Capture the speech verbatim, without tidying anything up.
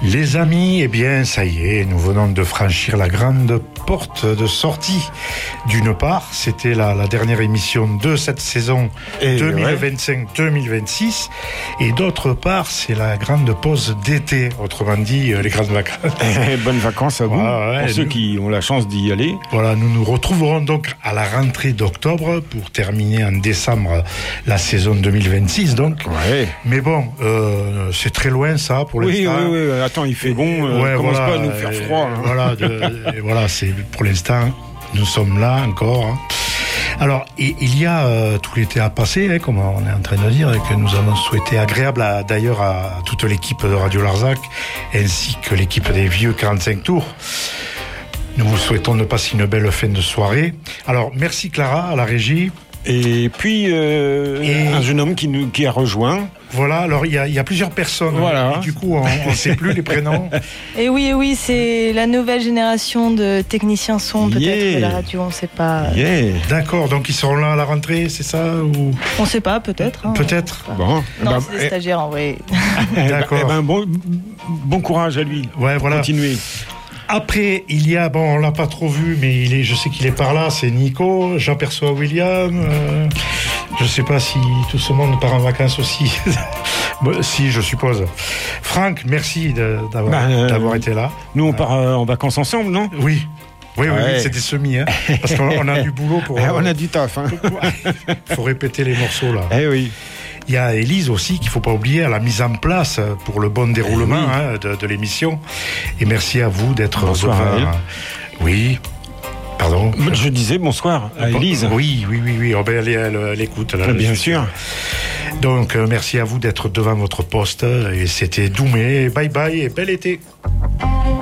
Les amis, eh bien, ça y est, nous venons de franchir la grande porte de sortie. D'une part, c'était la, la dernière émission de cette saison et deux mille vingt-cinq deux mille vingt-six. Et d'autre part, c'est la grande pause d'été, autrement dit, les grandes vacances. Et bonnes vacances à vous, ah, ouais, pour nous, ceux qui ont la chance d'y aller. Voilà, nous nous retrouverons donc à la rentrée d'octobre pour terminer en décembre la saison deux mille vingt-six. Donc. Ouais. Mais bon, euh, c'est très loin ça pour oui, l'instant. Oui, oui, attends, il fait bon, euh, ouais, commence voilà, pas à nous faire froid. Hein. Voilà, de, voilà, c'est pour l'instant, nous sommes là encore. Hein. Alors, il y a euh, tout l'été à passer, hein, comme on est en train de dire, et que nous avons souhaité agréable à, d'ailleurs à toute l'équipe de Radio Larzac, ainsi que l'équipe des vieux quarante-cinq tours. Nous vous souhaitons de passer une belle fin de soirée. Alors, merci Clara à la régie. Et puis, euh, et un jeune homme qui, nous, qui a rejoint. Voilà, alors il y a, il y a plusieurs personnes. Voilà. Et du coup, on ne sait plus les prénoms. Et oui, et oui, c'est la nouvelle génération de techniciens son, peut-être, yeah. de la radio, on ne sait pas. Yeah. D'accord, donc ils seront là à la rentrée, c'est ça ou... On ne sait pas, peut-être. Hein, peut-être. Bon. Non, bah, c'est des stagiaires, en vrai. D'accord. Eh ben, bon, bon courage à lui. Ouais, voilà. Continuez. Après, il y a, bon, on l'a pas trop vu, mais il est, je sais qu'il est par là, c'est Nico, j'aperçois William, euh, je sais pas si tout ce monde part en vacances aussi. Bon, si, je suppose. Franck, merci de, d'avoir, bah, euh, d'avoir été là. Nous, on part euh, en vacances ensemble, non ? Oui. Oui, oui, ouais. oui, c'est des semis, hein, parce qu'on on a du boulot pour... Euh, on a du taf, hein. Il faut répéter les morceaux, là. Eh oui. Il y a Élise aussi qu'il ne faut pas oublier à la mise en place pour le bon déroulement oui. hein, de, de l'émission. Et merci à vous d'être bonsoir devant. À oui, pardon. Je disais bonsoir à Élise. Oui, oui, oui, oui. Oh, ben, elle, elle, elle écoute. Là, bien sûr. Donc, euh, merci à vous d'être devant votre poste. Et c'était Doumé. Bye bye et bel été.